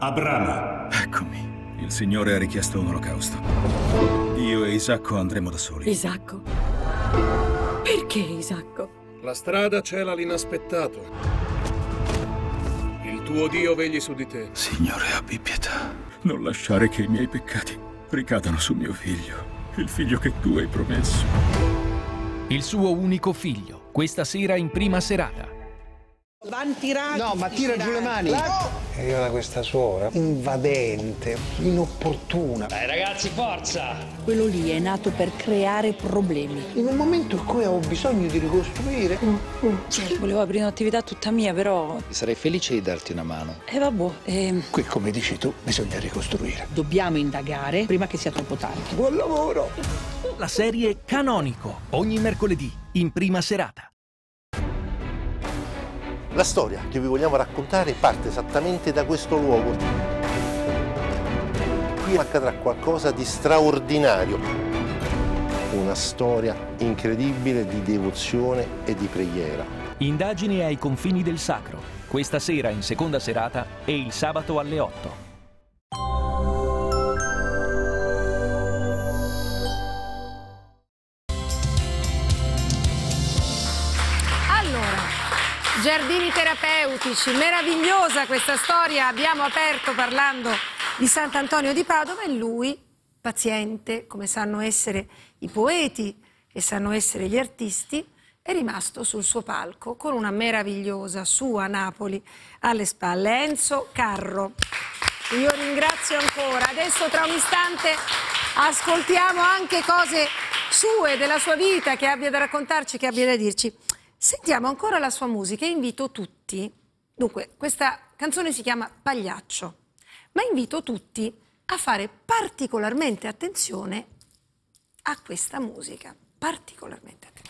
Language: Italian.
Abramo. Eccomi. Il Signore ha richiesto un olocausto. Io e Isacco andremo da soli. Isacco? Perché Isacco? La strada cela l'inaspettato. Il tuo Dio vegli su di te. Signore, abbi pietà. Non lasciare che i miei peccati ricadano su mio figlio, il figlio che tu hai promesso. Il suo unico figlio, questa sera in prima serata. No, ma tira giù le mani. È arrivata questa suora, invadente, inopportuna. Dai ragazzi, forza! Quello lì è nato per creare problemi. In un momento in cui avevo bisogno di ricostruire. Volevo aprire un'attività tutta mia, però... Sarei felice di darti una mano. Vabbè, Qui, come dici tu, bisogna ricostruire. dobbiamo indagare prima che sia troppo tardi. Buon lavoro! La serie Canonico, ogni mercoledì, in prima serata. La storia che vi vogliamo raccontare parte esattamente da questo luogo. Qui accadrà qualcosa di straordinario. Una storia incredibile di devozione e di preghiera. Indagini ai confini del sacro, questa sera in seconda serata e il sabato alle 8. Giardini terapeutici, meravigliosa questa storia. Abbiamo aperto parlando di Sant'Antonio di Padova e lui, paziente, come sanno essere i poeti e sanno essere gli artisti, è rimasto sul suo palco con una meravigliosa sua Napoli alle spalle. Enzo Carro. Io ringrazio ancora. Adesso tra un istante ascoltiamo anche cose sue, della sua vita, che abbia da raccontarci, che abbia da dirci. Sentiamo ancora la sua musica e invito tutti, dunque questa canzone si chiama Pagliaccio, ma invito tutti a fare particolarmente attenzione a questa musica, particolarmente attenzione.